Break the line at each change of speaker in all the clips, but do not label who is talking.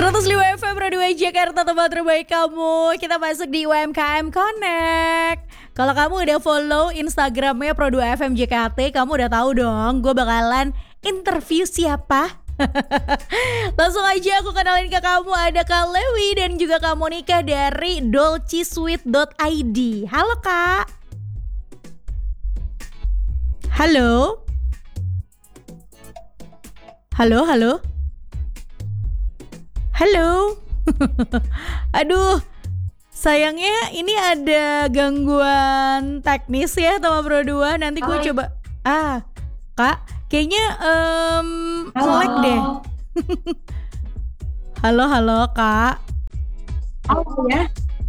105 FM Radio Jakarta, tempat terbaik kamu. Kita masuk di UMKM Connect. Kalau kamu udah follow Instagramnya Pro 2 FM JKT, kamu udah tahu dong gue bakalan interview siapa. Langsung aja aku kenalin ke kamu, ada Kak Lewi dan juga Kak Monica dari dolcisweet.id. Halo Kak. Halo. Halo, halo. Halo. Aduh, sayangnya ini ada gangguan teknis ya sama Pro 2. Nanti gue coba. Kak, kayaknya lag deh. Halo, halo Kak.
Oh ya.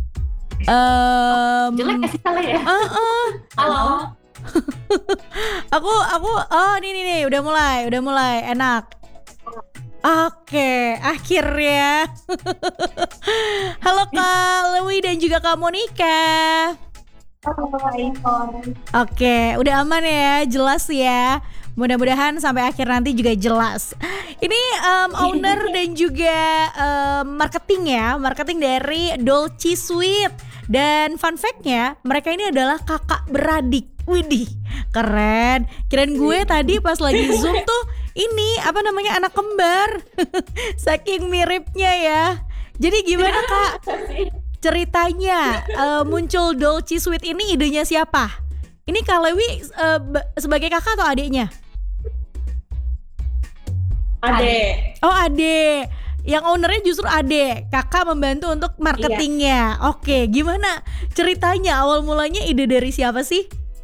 Jelek kasih kali ya. Halo.
aku nih udah mulai enak. Oke, akhirnya. Halo Kak Lewi dan juga Kak Monica. Oke, udah aman ya, jelas ya. Mudah-mudahan sampai akhir nanti juga jelas. Ini owner dan juga marketing dari Dolcisweet. Dan fun fact-nya, mereka ini adalah kakak beradik. Widih, keren. Kirain gue tadi pas lagi Zoom tuh ini anak kembar. Saking miripnya ya. Jadi gimana Kak ceritanya muncul Dolcisweet ini, idenya siapa? Ini Kak Lewi sebagai kakak atau adiknya?
Adek.
Oh adek. Yang ownernya justru adek. Kakak membantu untuk marketingnya. Iya. Oke, gimana ceritanya? Awal mulanya ide dari siapa sih?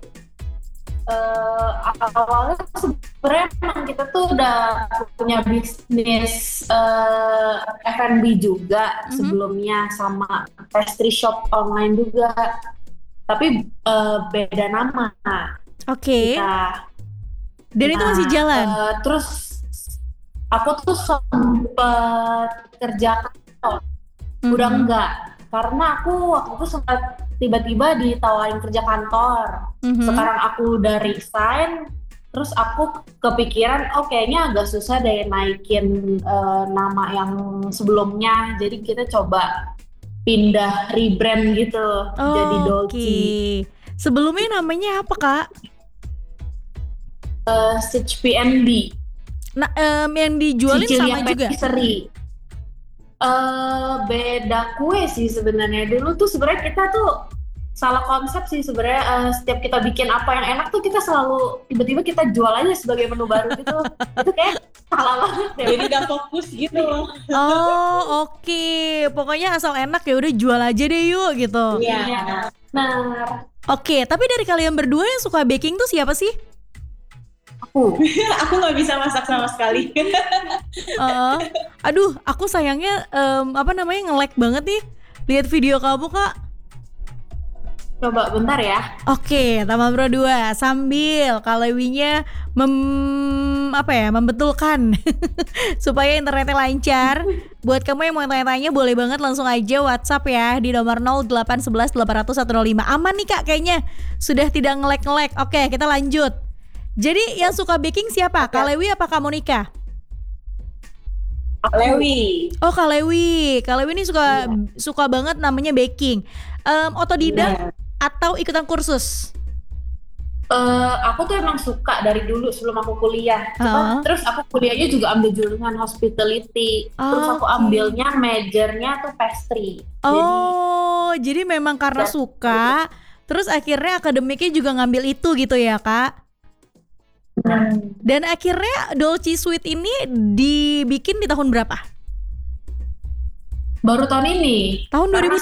Awalnya sebenarnya emang kita tuh udah punya bisnis F&B juga sebelumnya, sama pastry shop online juga, tapi beda nama.
Oke. Dan itu masih jalan.
Terus aku tuh sempet kerja kantor, udah enggak, karena aku waktu itu sempat tiba-tiba ditawarin kerja kantor. Sekarang aku udah resign, terus aku kepikiran, kayaknya agak susah deh naikin nama yang sebelumnya. Jadi kita coba pindah rebrand gitu, jadi Dolci.
Sebelumnya namanya apa Kak?
Stitch PNB.
Nah, yang dijualin
Sicilia
sama juga?
Beda kue sih sebenarnya. Dulu tuh sebenarnya kita tuh salah konsep sih sebenarnya. Setiap kita bikin apa yang enak tuh kita selalu tiba-tiba kita jual aja sebagai menu baru gitu. Itu kayak salah banget deh.
Jadi gak fokus gitu loh.
Oh oke. Pokoknya asal enak ya udah jual aja deh yuk gitu.
Iya. Nah.
Oke, tapi dari kalian berdua yang suka baking tuh siapa sih?
Aku nggak bisa masak sama sekali.
Aduh, aku sayangnya nge-lag banget nih lihat video kamu Kak.
Coba bentar ya.
Oke, Taman Pro 2 sambil Kak Lewinya membetulkan supaya internetnya lancar. Buat kamu yang mau tanya-tanya boleh banget langsung aja WhatsApp ya di nomor 0811 800 105. Aman nih Kak kayaknya. Sudah tidak nge-lag. Oke, kita lanjut. Jadi yang suka baking siapa? Kak Lewi apa Kak Monica?
Kak Lewi.
Oh Kak Lewi. Kak Lewi ini suka banget namanya baking. Otodidak atau ikutan kursus?
Aku tuh emang suka dari dulu sebelum aku kuliah. Terus aku kuliahnya juga ambil jurusan hospitality. Terus aku ambilnya majornya tuh pastry.
Jadi memang karena suka, terus akhirnya akademiknya juga ngambil itu gitu ya Kak? Dan akhirnya Dolcisweet ini dibikin di tahun berapa?
Baru tahun ini.
Tahun 2026.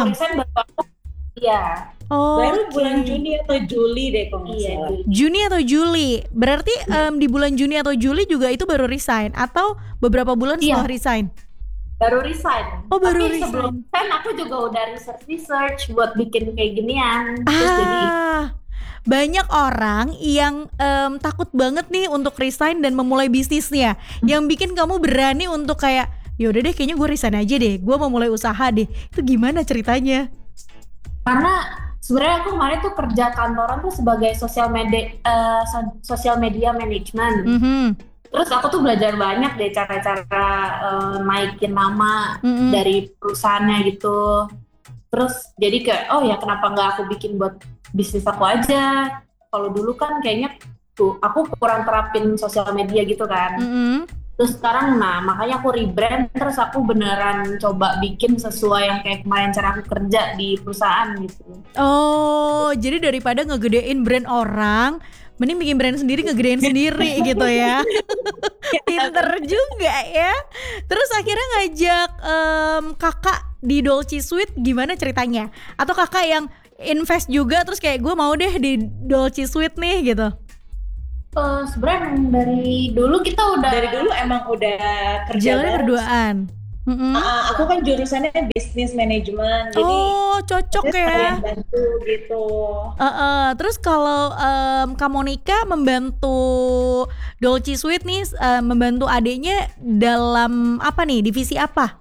Iya.
Baru bulan Juni atau Juli deh kalau nggak salah.
Juni atau Juli. Berarti di bulan Juni atau Juli juga itu baru resign atau beberapa bulan setelah resign?
Baru resign.
Baru
Tapi
resign.
Sebelum kan aku juga udah research buat bikin kayak ginian. Terus jadi
banyak orang yang takut banget nih untuk resign dan memulai bisnisnya. Yang bikin kamu berani untuk kayak, yaudah deh kayaknya gue resign aja deh, gue mau mulai usaha deh. Itu gimana ceritanya?
Karena sebenarnya aku kemarin tuh kerja kantoran tuh sebagai social media management. Terus aku tuh belajar banyak deh cara-cara naikin nama dari perusahaannya gitu. Terus jadi kayak oh ya kenapa nggak aku bikin buat bisnis aku aja. Kalau dulu kan kayaknya tuh aku kurang terapin sosial media gitu kan. Terus sekarang makanya aku rebrand, terus aku beneran coba bikin sesuai yang kayak kemarin cara aku kerja di perusahaan gitu.
Oh, jadi daripada ngegedein brand orang, mending bikin brand sendiri, ngegedein sendiri gitu ya. Pinter juga ya. Terus akhirnya ngajak kakak di Dolce Sweet gimana ceritanya? Atau kakak yang invest juga terus kayak gue mau deh di Dolce Sweet nih gitu?
Sebenarnya dari dulu
emang udah kerja
jalannya berduaan.
Aku kan jurusannya bisnis manajemen, jadi
cocok ya.
Bantu gitu.
Terus kalau Kak Monica membantu Dolce Sweet nih, membantu adiknya dalam apa nih, divisi apa?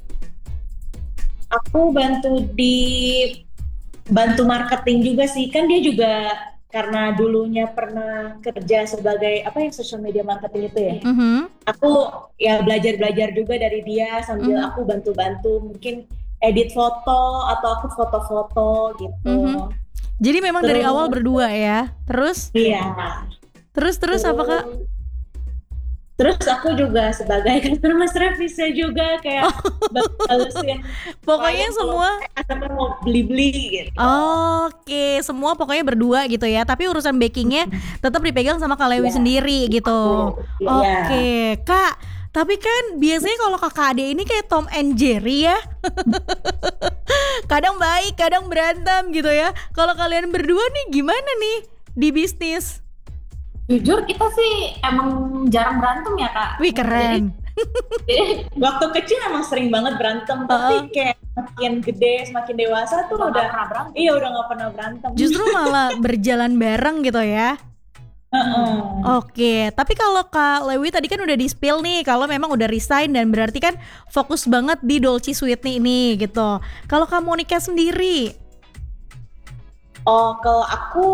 Aku bantu marketing juga sih, kan dia juga karena dulunya pernah kerja sebagai social media marketing itu ya. Aku ya belajar juga dari dia sambil aku bantu-bantu mungkin edit foto atau aku foto-foto gitu.
Jadi memang dari awal berdua ya. Terus?
Iya.
Terus apa Kak?
Terus aku juga sebagai customer service juga kayak balesin.
Pokoknya semua
customer mau beli gitu.
Oke, semua pokoknya berdua gitu ya. Tapi urusan bakingnya tetap dipegang sama Kak Lewi sendiri gitu. Oke, Kak. Tapi kan biasanya kalau kakak adik ini kayak Tom and Jerry ya. Kadang baik, kadang berantem gitu ya. Kalau kalian berdua nih gimana nih di bisnis?
Jujur kita sih emang jarang berantem ya Kak.
Wih keren.
Jadi waktu kecil emang sering banget berantem, tapi kayak semakin gede, semakin dewasa tuh udah
pernah berantem.
Iya udah nggak pernah berantem.
Justru malah berjalan bareng gitu ya. Oke, tapi kalau Kak Lewi tadi kan udah di-spill nih kalau memang udah resign dan berarti kan fokus banget di Dolce Sweet nih gitu. Kalau Kak Monica sendiri?
Kalau aku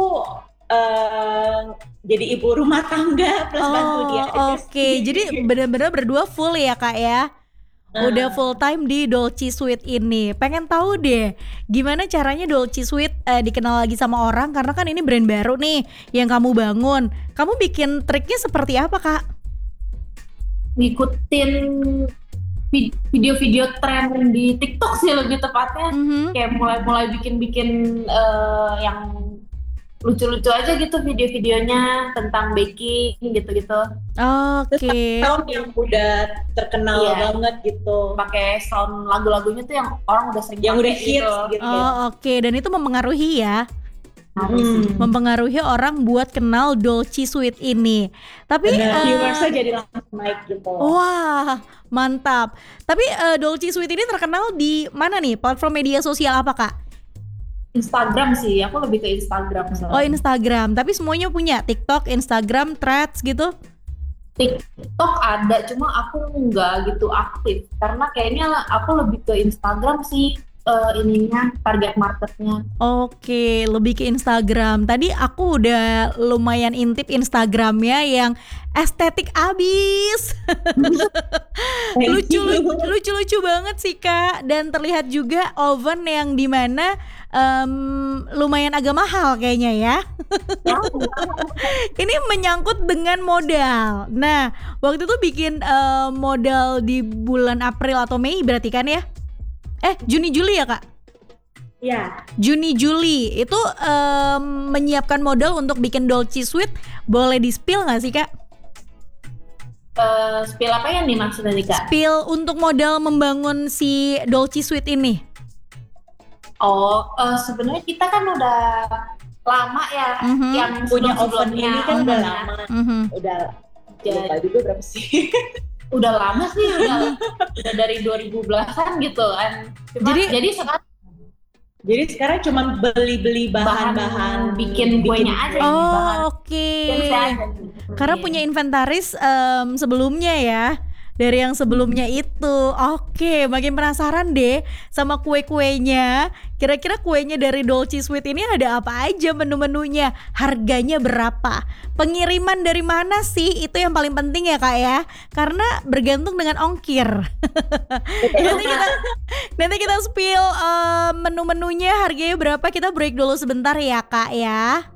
jadi ibu rumah tangga plus bantu dia.
Oke, jadi benar-benar berdua full ya Kak ya? Udah full time di Dolce Sweet ini. Pengen tahu deh gimana caranya Dolce Sweet dikenal lagi sama orang, karena kan ini brand baru nih yang kamu bangun. Kamu bikin triknya seperti apa Kak?
Ngikutin video-video tren di TikTok sih lebih tepatnya. Kayak mulai bikin yang lucu-lucu aja gitu video-videonya tentang baking gitu-gitu.
Oke.
Sound yang udah terkenal banget gitu.
Pakai sound lagu-lagunya tuh yang orang udah sering
yang udah hits gitu.
Oke. Dan itu mempengaruhi ya. Mempengaruhi orang buat kenal Dolce Sweet ini. Tapi
viewersnya jadi langsung naik gitu.
Wah, mantap. Tapi Dolce Sweet ini terkenal di mana nih? Platform media sosial apa Kak?
Instagram sih, aku lebih ke Instagram.
Instagram, tapi semuanya punya TikTok, Instagram, Threads gitu?
TikTok ada, cuma aku nggak gitu aktif karena kayaknya aku lebih ke Instagram sih. Target marketnya. Oke,
lebih ke Instagram. Tadi aku udah lumayan intip Instagramnya yang estetik abis. lucu banget sih Kak. Dan terlihat juga oven yang dimana lumayan agak mahal kayaknya ya. Ini menyangkut dengan modal. Nah, waktu itu bikin modal di bulan April atau Mei berarti kan ya? Juni Juli ya Kak?
Iya.
Juni Juli itu menyiapkan modal untuk bikin Dolce Sweet. Boleh di-spill nggak sih Kak?
Spill apa ya nih maksudnya nih Kak?
Spill untuk modal membangun si Dolce Sweet ini.
Sebenarnya kita kan udah lama ya, yang
punya oven ini kan udah lama. Udah
lupa
juga berapa sih?
Udah lama sih, udah dari 2010-an gitu kan. Jadi sekarang
cuma beli bahan-bahan
bikin kuenya aja.
Oke. Karena punya inventaris sebelumnya ya. dari yang sebelumnya itu. Oke, makin penasaran deh sama kue-kuenya. Kira-kira kuenya dari Dolce Sweet ini ada apa aja menu-menunya? Harganya berapa? Pengiriman dari mana sih? Itu yang paling penting ya Kak ya. Karena bergantung dengan ongkir. nanti kita spill menu-menunya, harganya berapa. Kita break dulu sebentar ya Kak ya.